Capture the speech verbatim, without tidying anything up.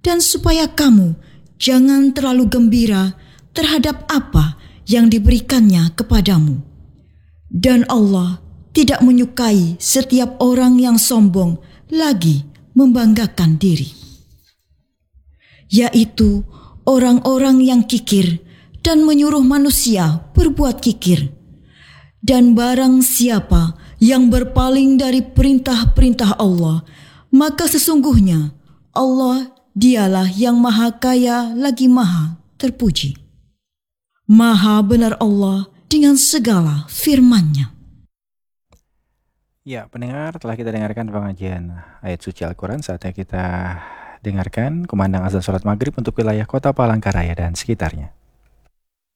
dan supaya kamu jangan terlalu gembira terhadap apa yang diberikannya kepadamu. Dan Allah tidak menyukai setiap orang yang sombong lagi membanggakan diri, yaitu orang-orang yang kikir dan menyuruh manusia berbuat kikir. Dan barang siapa yang berpaling dari perintah-perintah Allah, maka sesungguhnya Allah dialah yang maha kaya lagi maha terpuji. Maha benar Allah dengan segala firman-Nya. Ya, pendengar, telah kita dengarkan pengajian ayat suci Al-Quran. Saatnya kita dengarkan kumandang azan sholat maghrib untuk wilayah kota Palangkaraya dan sekitarnya.